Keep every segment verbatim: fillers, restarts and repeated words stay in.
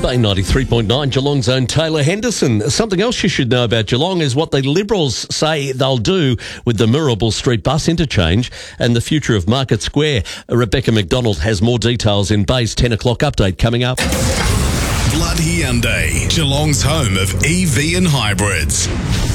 Bay ninety-three point nine, Geelong's own Taylor Henderson. Something else you should know about Geelong is what the Liberals say they'll do with the Moorabool Street bus interchange and the future of Market Square. Rebecca McDonald has more details in Bay's ten o'clock update coming up. Blood Hyundai, Geelong's home of E V and hybrids.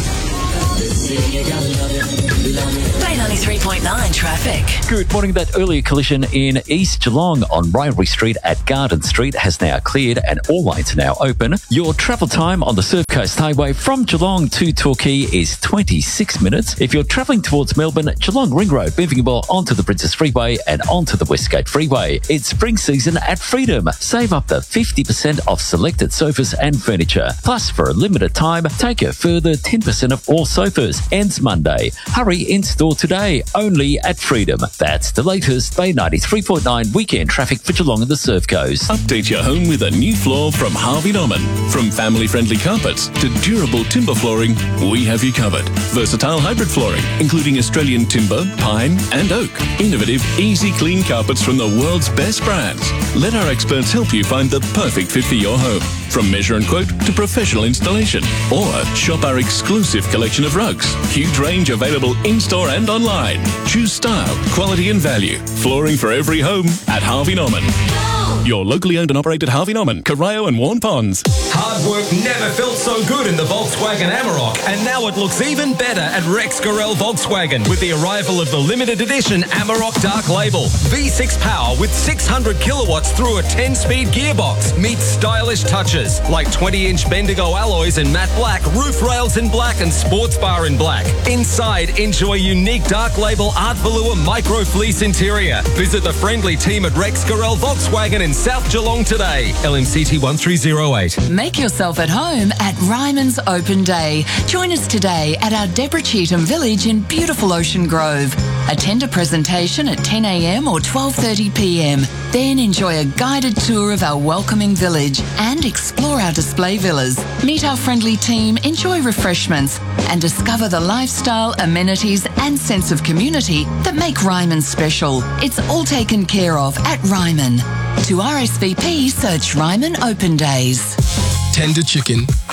Bay ninety-three point nine traffic. Good morning. That earlier collision in East Geelong on Railway Street at Garden Street has now cleared and all lanes are now open. Your travel time on the Surf Coast Highway from Geelong to Torquay is twenty-six minutes. If you're travelling towards Melbourne, Geelong Ring Road, moving well onto the Princess Freeway and onto the Westgate Freeway. It's spring season at Freedom. Save up to fifty percent off selected sofas and furniture. Plus, for a limited time, take a further ten percent off all sofas. Ends Monday. Hurry in store today, only at Freedom. That's the latest Bay ninety-three point nine weekend traffic for Geelong and the Surf Coast. Update your home with a new floor from Harvey Norman. From family-friendly carpets to durable timber flooring, we have you covered. Versatile hybrid flooring, including Australian timber, pine and oak. Innovative, easy clean carpets from the world's best brands. Let our experts help you find the perfect fit for your home. From measure and quote to professional installation. Or shop our exclusive collection of rugs. Huge range available in-store and online. Choose style, quality and value. Flooring for every home at Harvey Norman. Your locally owned and operated Harvey Norman, Corio and Warn Ponds. Hard work never felt so good in the Volkswagen Amarok, and now it looks even better at Rex Gorel Volkswagen with the arrival of the limited edition Amarok Dark Label. V six power with six hundred kilowatts through a ten-speed gearbox meets stylish touches like twenty-inch Bendigo alloys in matte black, roof rails in black and sports bar in black. Inside, enjoy unique Dark Label Art Velour Micro Fleece interior. Visit the friendly team at Rex Gorel Volkswagen in South Geelong today. L M C T one three zero eight. Make yourself at home at Ryman's Open Day. Join us today at our Deborah Cheetham Village in beautiful Ocean Grove. Attend a presentation at ten a m or twelve thirty p m. Then enjoy a guided tour of our welcoming village and explore our display villas. Meet our friendly team, enjoy refreshments and discover the lifestyle, amenities and sense of community that make Ryman special. It's all taken care of at Ryman. To R S V P, search Ryman Open Days. Tender chicken,